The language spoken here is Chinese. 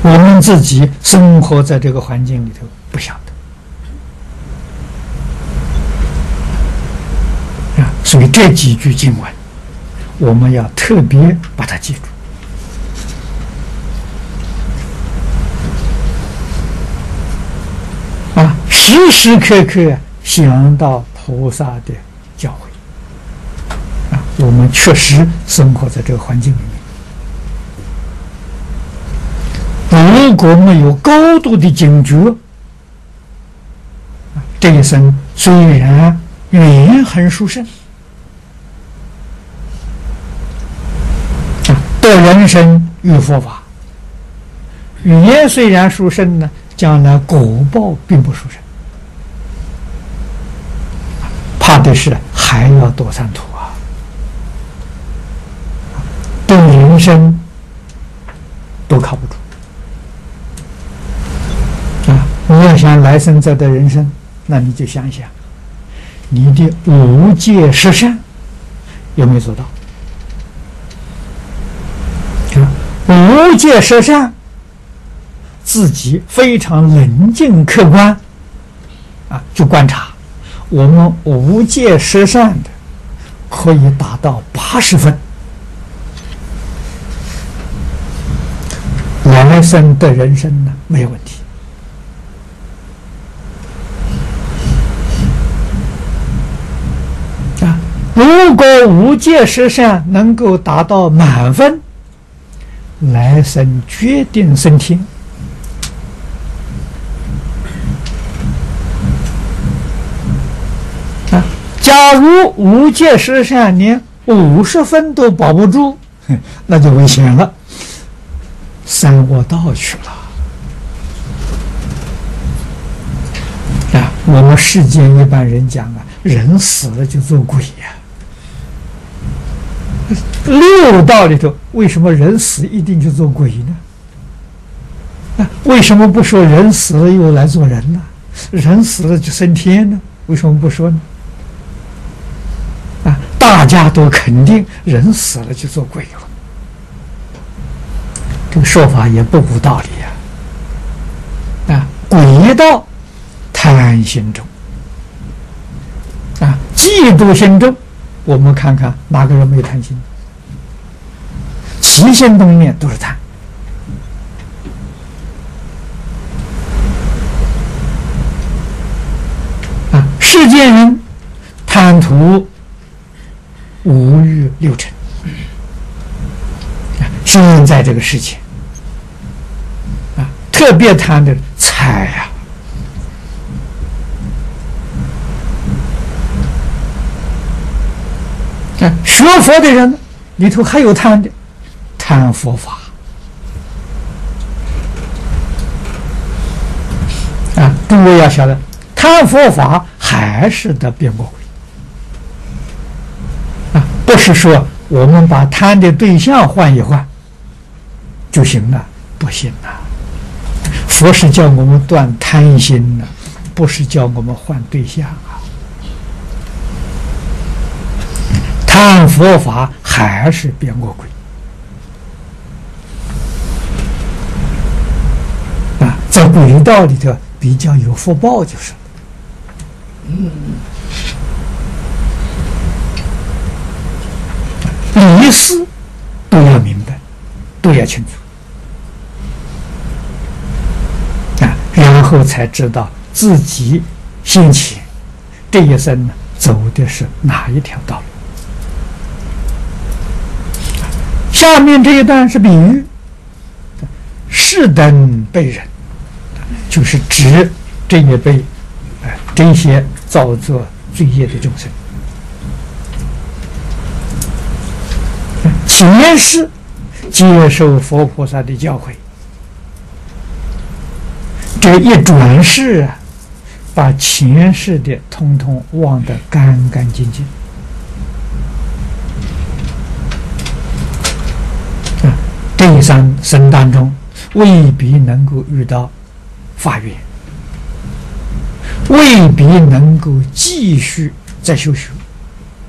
我们自己生活在这个环境里头，不晓得啊。所以这几句经文，我们要特别把它记住啊，时时刻刻想到菩萨的教诲啊。我们确实生活在这个环境里面，如果没有高度的警觉，这一生虽然缘很殊胜得人生遇佛法，缘虽然殊胜呢，将来果报并不殊胜，怕的是还要堕三途啊，对人生都靠不住啊！你要想来生再得人生，那你就想想你的无戒十善有没有做到？无戒十善，自己非常冷静客观啊，去观察，我们无戒十善的可以达到80分，来生的人生呢没有问题啊。如果无戒十善能够达到满分，来生决定升天啊！假如无戒十善连50分都保不住，那就危险了，三恶道去了啊！我们世间一般人讲啊，人死了就做鬼呀。六道里头，为什么人死一定去做鬼呢？为什么不说人死了又来做人呢？人死了就升天呢？为什么不说呢？大家都肯定人死了就做鬼了，这个说法也不无道理呀。鬼道贪心重嫉妒心重。我们看看哪个人没有贪心？起心动念都是贪世间人贪图五欲六尘现在这个世界特别贪的财呀学佛的人里头还有贪的，贪佛法诸位要晓得，贪佛法还是得变魔鬼不是说我们把贪的对象换一换就行了，不行了。佛是叫我们断贪心呢，不是叫我们换对象贪佛法还是变魔鬼在鬼道里头比较有福报就是理事都要明白，都要清楚然后才知道自己先前这一生呢走的是哪一条道路。下面这一段是比喻，是等辈人，就是指这一辈这些造作罪业的众生。前世接受佛菩萨的教诲，这一转世把前世的通通忘得干干净净。这一生当中未必能够遇到法缘，未必能够继续再修学